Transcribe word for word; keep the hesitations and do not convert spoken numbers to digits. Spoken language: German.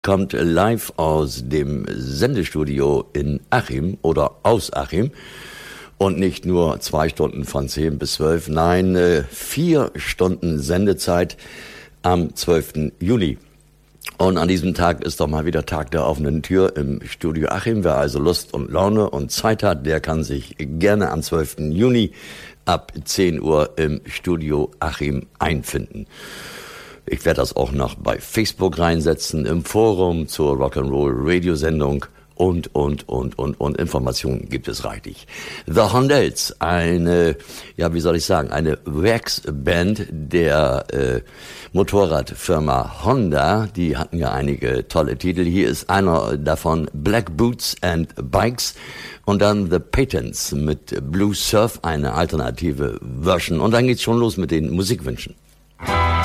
kommt live aus dem Sendestudio in Achim oder aus Achim. Und nicht nur zwei Stunden von zehn bis zwölf, nein, vier Stunden Sendezeit am zwölften Juni. Und an diesem Tag ist doch mal wieder Tag der offenen Tür im Studio Achim. Wer also Lust und Laune und Zeit hat, der kann sich gerne am zwölften Juni ab zehn Uhr im Studio Achim einfinden. Ich werde das auch noch bei Facebook reinsetzen, im Forum zur Rock'n'Roll-Radiosendung. Und, und, und, und, und Informationen gibt es reichlich. The Hondells, eine, ja, wie soll ich sagen, eine Werksband der äh, Motorradfirma Honda. Die hatten ja einige tolle Titel. Hier ist einer davon, Black Boots and Bikes. Und dann The Patents mit Blue Surf, eine alternative Version. Und dann geht's schon los mit den Musikwünschen.